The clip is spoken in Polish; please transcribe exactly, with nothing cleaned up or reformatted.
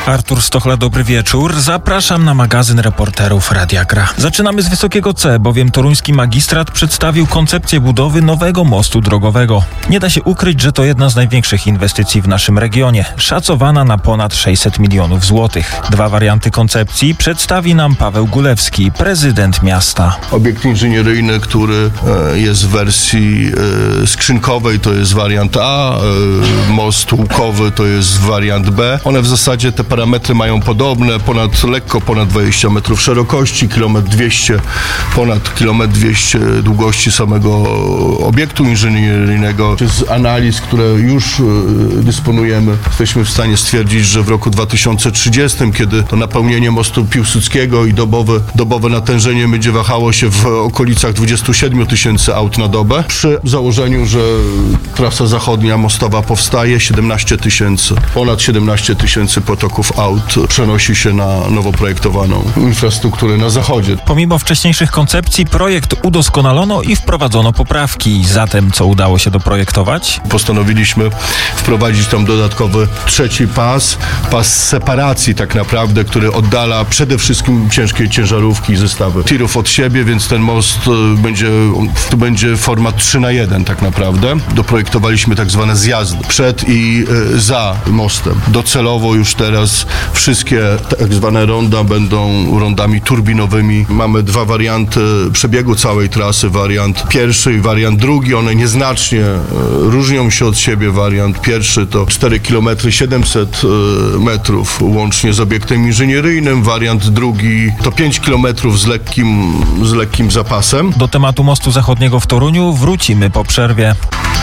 Artur Stochla, dobry wieczór. Zapraszam na magazyn reporterów Radia Gra. Zaczynamy z wysokiego C, bowiem toruński magistrat przedstawił koncepcję budowy nowego mostu drogowego. Nie da się ukryć, że to jedna z największych inwestycji w naszym regionie, szacowana na ponad sześćset milionów złotych. Dwa warianty koncepcji przedstawi nam Paweł Gulewski, prezydent miasta. Obiekt inżynieryjny, który jest w wersji skrzynkowej, to jest wariant A, most łukowy to jest wariant B. One w zasadzie te parametry mają podobne, ponad, lekko ponad dwadzieścia metrów szerokości, kilometr dwieście, ponad kilometr dwieście długości samego obiektu inżynieryjnego. Z analiz, które już dysponujemy, jesteśmy w stanie stwierdzić, że w roku dwa tysiące trzydziestym, kiedy to napełnienie mostu Piłsudskiego i dobowe, dobowe natężenie będzie wahało się w okolicach dwudziestu siedmiu tysięcy aut na dobę, przy założeniu, że trasa zachodnia mostowa powstaje, siedemnaście tysięcy, ponad siedemnaście tysięcy potoków aut przenosi się na nowo projektowaną infrastrukturę na zachodzie. Pomimo wcześniejszych koncepcji projekt udoskonalono i wprowadzono poprawki. Zatem co udało się doprojektować? Postanowiliśmy wprowadzić tam dodatkowy trzeci pas, pas separacji tak naprawdę, który oddala przede wszystkim ciężkie ciężarówki i zestawy tirów od siebie, więc ten most będzie, to będzie format trzy na jeden tak naprawdę. Doprojektowaliśmy tak zwane zjazdy przed i za mostem. Docelowo już teraz wszystkie tak zwane ronda będą rondami turbinowymi. Mamy dwa warianty przebiegu całej trasy, wariant pierwszy i wariant drugi. One nieznacznie różnią się od siebie. Wariant pierwszy to cztery kilometry siedemset metrów łącznie z obiektem inżynieryjnym. Wariant drugi to pięć kilometrów z lekkim, z lekkim zapasem. Do tematu mostu zachodniego w Toruniu wrócimy po przerwie.